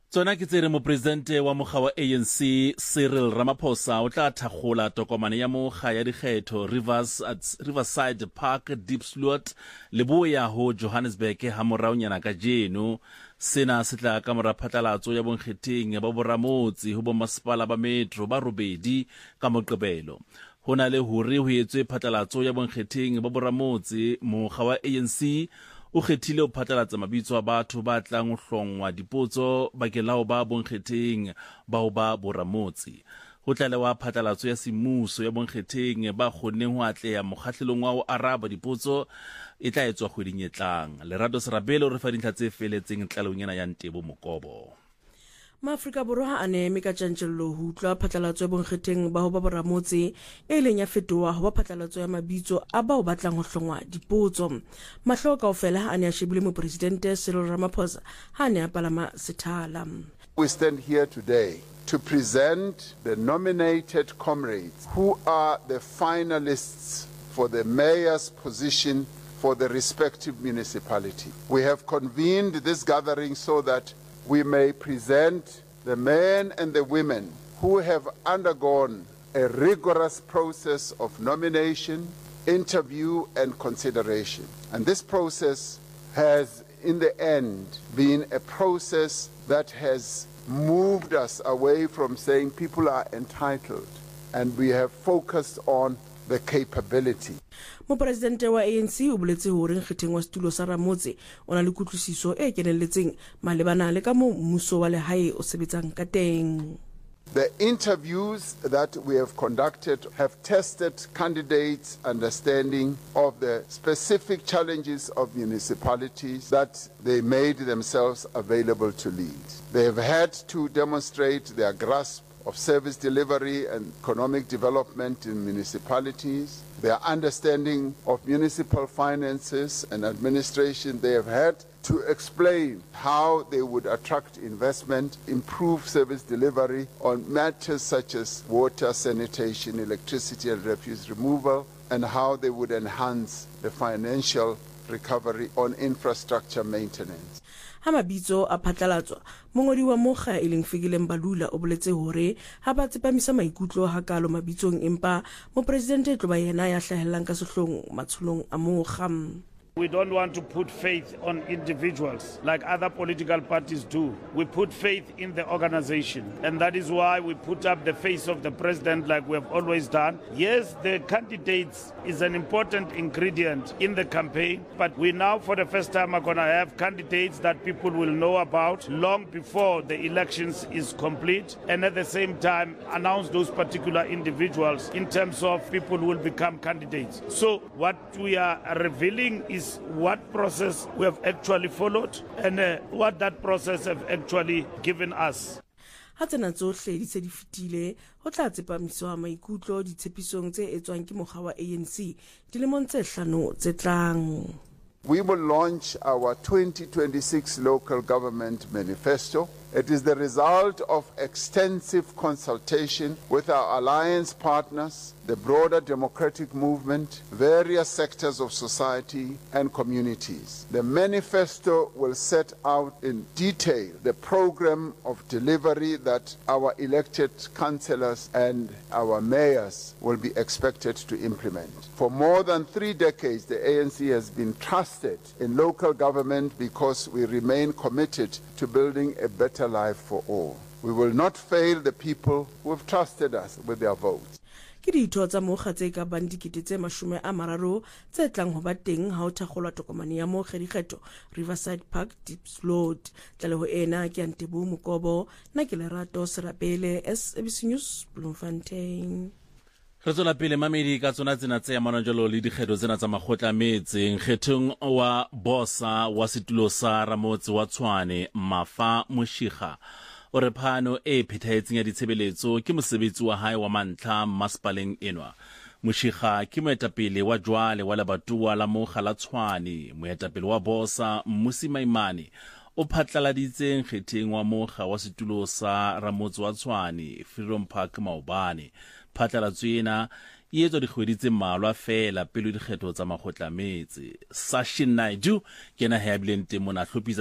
Tsona ke tsere mopresidente wa mokga wa ANC Cyril Ramaphosa o tla thakgola tokomane ya mokga ya dikgetho Riverside Park Diepsloot Leboya ho Johannesburg ha moraonyana ka jeno. Sena se tla ka mora phatlalatso ya bonkgetheng ba boramotse ho bomasepala ba metro ba robedi ka Moqebelo. Ho na le hore ho etswe phatlalatso ya bonkgetheng ba boramotse, mokga wa ANC o kgethile ho phatlalatsa mabitso a batho ba tlang ho hlongwa dipotso bakelao ba bonkgetheng bao ba boramotse. Ho tla le wa phatlalatso ya semmuso ya bonkgetheng ba kgonneng ho atleha mokgahlelong wa ho araba dipotso e tla etswa kgweding e tlang. Lerato Serapele o re fa dintlha tse feletseng tlalong ena ya Ntebo Mokobo. Maafrika Borwa a eme ka tjantjello ho utlwa phatlalatso ya bonkgetheng ba ho ba boramotse e leng ya fetoha ho ba phatlalatso ya mabitso a bao batlang ho hlongwa dipotso. Mahlo kaofela a ne a shebile mopresidente Cyril Ramaphosa ha ne a palama sethala. We stand here today to present the nominated comrades who are the finalists for the mayor's position for the respective municipality. We have convened this gathering so that we may present the men and the women who have undergone a rigorous process of nomination, interview, and consideration. And this process has, in the end, been a process that has moved us away from saying people are entitled, and we have focused on the capability. Mopresidente wa ANC o boletse hore nkgetheng wa setulo sa Ramotse o na le kutlwisiso e kenelletseng malebana le ka moo mmuso wa lehae o sebetsang ka teng. The interviews that we have conducted have tested candidates' understanding of the specific challenges of municipalities that they made themselves available to lead. They have had to demonstrate their grasp of service delivery and economic development in municipalities, their understanding of municipal finances and administration. They have had to explain how they would attract investment, improve service delivery on matters such as water, sanitation, electricity and refuse removal, and how they would enhance the financial recovery on infrastructure maintenance. Ha mabitso a phatlalatswa, mongodi wa mokga e leng Fikile Mbalula o boletse hore ha ba tsepamisa maikutlo hakalo mabitsong empa mopresidente tlo ba yena ya hlahellang ka sehlong matsholong a mokga. We don't want to put faith on individuals like other political parties do. We put faith in the organization, and that is why we put up the face of the president like we have always done. Yes, the candidates is an important ingredient in the campaign, but we now for the first time are going to have candidates that people will know about long before the elections is complete, and at the same time announce those particular individuals in terms of people who will become candidates. So what we are revealing is what process we have actually followed and what that process have actually given us. Ha tsena tsohle di se di fitile ho tla tsepamiswa maikutlo ditshepisong tse etswang ke mokga wa ANC dilemong tse hlano tse tlang. We will launch our 2026 local government manifesto. It is the result of extensive consultation with our alliance partners, the broader democratic movement, various sectors of society and communities. The manifesto will set out in detail the program of delivery that our elected councillors and our mayors will be expected to implement. For more than 3 decades, the ANC has been trusted in local government because we remain committed to building a better life for all. We will not fail the people who have trusted us with their votes. Ke ditho tsa mokga tse ka bang dikete tse 30 tse tlang ho ba teng ha o thakgolwa tokomane ya mokga dikgetho Riverside Park Diepsloot. Tlaleho ena ke Ntebo Mokobo, na ke Lerato Serapele, SABC News, Bloemfontein. Re tswela pele mamedi ka tsona tsena tse amanang jalo le dikgetho tsena tsa makgotla metseng. Kgethong wa bosa wa setulo sa Ramotse wa Tshwane Mafa Moshiga o re phano e phethahetseng ya ditshebeletso ke mosebetsi wa hae wa mantlha masepaleng enwa. Moshiga ke moetapele wa jwale wa lebatowa la mokga la Tshwane. Moetapele wa bosa Mmusi Maimane o phatlaladitseng kgetheng wa mokga wa setulo sa Ramotse wa Tshwane Freedom Park Maobane. Phatlalatso ena e etswa dikgwedi tse mmalwa fela pele dikgetho tsa makgotla metse. Sashin Naidoo ke ena ha ya bileng teng mona hlopisa